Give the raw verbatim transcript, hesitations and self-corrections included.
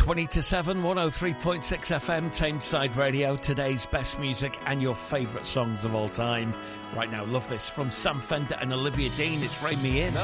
twenty to seven, one oh three point six F M, Tameside Radio. Today's best music and your favourite songs of all time. Right now, love this from Sam Fender and Olivia Dean. It's Rain Me In.